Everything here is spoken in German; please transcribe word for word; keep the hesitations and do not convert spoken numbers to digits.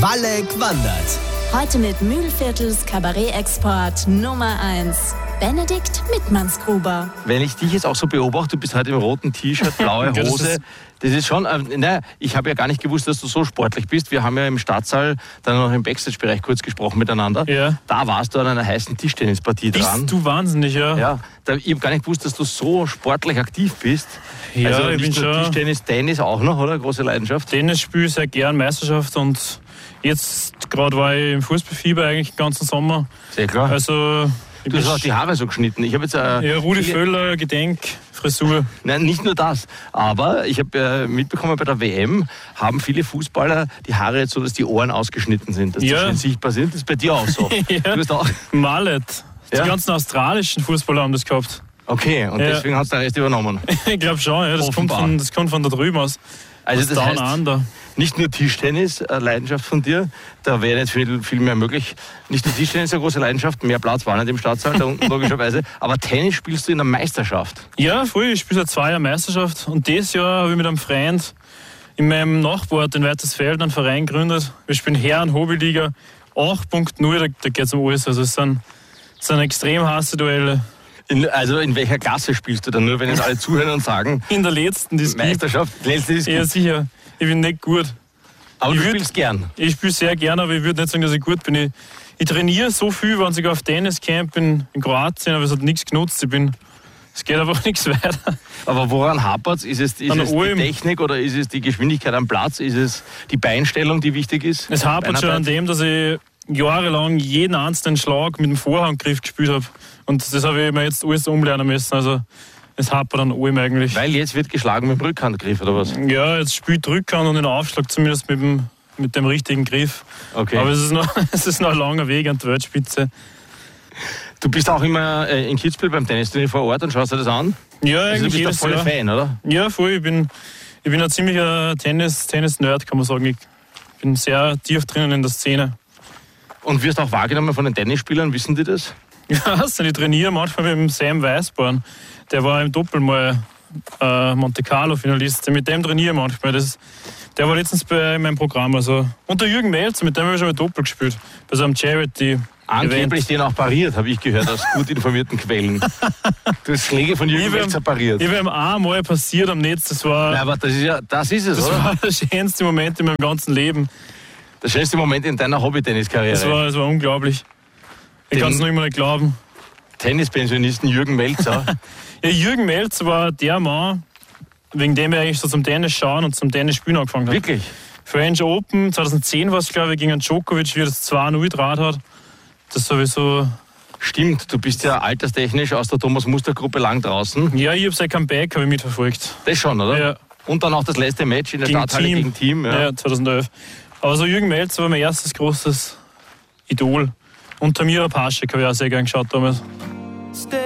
Walleck wandert. Heute mit Mühlviertels Kabarett-Export Nummer eins, Benedikt Mittmannsgruber. Wenn ich dich jetzt auch so beobachte, du bist heute im roten T-Shirt, blaue Ja, das Hose. ist- Das ist schon, äh, ne, ich habe ja gar nicht gewusst, dass du so sportlich bist. Wir haben ja im Stadtsaal dann noch im Backstage-Bereich kurz gesprochen miteinander. Ja. Da warst du an einer heißen Tischtennispartie dran. Bist du wahnsinnig, ja? Ja, da, ich habe gar nicht gewusst, dass du so sportlich aktiv bist. Ja, also ich nicht bin nur schon- Tischtennis, Tennis auch noch, oder? Große Leidenschaft. Tennis spiele ich sehr gern, Meisterschaft, und jetzt gerade war ich im Fußballfieber eigentlich den ganzen Sommer. Sehr klar. Also, ich Du bin hast auch die Haare so geschnitten. Ich habe jetzt äh, ja, Rudi viele- Völler, Gedenk, Frisur. Nein, nicht nur das. Aber ich habe äh, mitbekommen, bei der W M haben viele Fußballer die Haare jetzt so, dass die Ohren ausgeschnitten sind, dass Ja. die schön sichtbar sind. Das ist bei dir auch so. Ja. Du bist auch. Mallet. Ja? Die ganzen australischen Fußballer haben das gehabt. Okay, und Ja. deswegen hast du den Rest übernommen. Ich glaube schon, ja, das, kommt Offenbar. von, das kommt von da drüben aus. Also Aus das Down heißt, Under. nicht nur Tischtennis, äh, Leidenschaft von dir, da wäre jetzt viel, viel mehr möglich. Nicht nur Tischtennis, eine große Leidenschaft, mehr Platz war nicht im Stadtsaal, da unten logischerweise. Aber Tennis spielst du in der Meisterschaft. Ja, früher, ich spiele seit zwei Jahren Meisterschaft, und dieses Jahr habe ich mit einem Freund in meinem Nachbarort in Weitersfeld einen Verein gegründet. Wir spielen Herren-Hobbyliga acht Punkt null, da, da geht es um alles. Also es sind, es sind extrem heiße Duelle. In, also in welcher Klasse spielst du dann? Nur wenn jetzt alle zuhören und sagen, In der letzten, die es gibt. Meisterschaft, letzte ist Ja, gut. sicher. Ich bin nicht gut. Aber ich du würd- spielst gern. Ich spiele sehr gerne, aber ich würde nicht sagen, dass ich gut bin. Ich, ich trainiere so viel, wenn ich auf Tenniscamp in, in Kroatien, aber es hat nichts genutzt. Ich bin, es geht einfach nichts weiter. Aber woran hapert es? Ist es, ist An es der die Alm. Technik oder ist es die Geschwindigkeit am Platz? Ist es die Beinstellung, die wichtig ist? Es hapert schon an Beinarbeit? dem, dass ich jahrelang jeden einzelnen Schlag mit dem Vorhandgriff gespielt habe. Und das habe ich mir jetzt alles umlernen müssen. Also es hapert an allem eigentlich. Weil jetzt wird geschlagen mit dem Rückhandgriff oder was? Ja, jetzt spielt Rückhand und den Aufschlag zumindest mit dem, mit dem richtigen Griff. Okay. Aber es ist, noch, es ist noch ein langer Weg an die Weltspitze. Du bist auch immer äh, in Kitzbühel beim Tennisturnier vor Ort und schaust dir das an? Ja, Also du eigentlich bist jedes doch voll Jahr. Fan, oder? Ja, voll. Ich bin, ich bin ein ziemlicher Tennis, Tennis-Nerd, kann man sagen. Ich bin sehr tief drinnen in der Szene. Und wirst auch wahrgenommen von den Tennisspielern, wissen die das? Ja, also ich trainiere manchmal mit dem Sam Weißborn. Der war im Doppel mal äh, Monte Carlo-Finalist. Mit dem trainiere ich manchmal. Das, der war letztens bei meinem Programm. Also. Und der Jürgen Melzer, mit dem habe ich schon mal Doppel gespielt. Bei so einem Charity-Event. Angeblich den auch pariert, habe ich gehört, aus gut informierten Quellen. Du hast Schläge von Jürgen Ich bin- Melzer pariert. Ich habe ihm einmal passiert am Netz. Das war, Nein, aber das ist ja, das ist es, das oder? war der schönste Moment in meinem ganzen Leben. Der schönste Moment in deiner Hobby-Tenniskarriere. Das war, das war unglaublich. Ich Den- kann es noch immer nicht glauben. Tennispensionisten Jürgen Melzer. Ja, Jürgen Melzer war der Mann, wegen dem ich eigentlich so zum Tennis schauen und zum Tennis spielen angefangen habe. Wirklich? French Open zweitausendzehn war es, glaube ich, gegen Djokovic, wie er das zwei null draht hat. Das sowieso. Stimmt, du bist ja alterstechnisch aus der Thomas-Muster-Gruppe lang draußen. Ja, ich habe sein Comeback habe ich mitverfolgt. Das schon, oder? Ja, Und dann auch das letzte Match in der gegen Stadthalle Team. gegen Team. Ja. Ja. zweitausendelf. Aber so Jürgen Melzer war mein erstes großes Idol. Und Tamira Paschek habe ich auch sehr gern geschaut damals.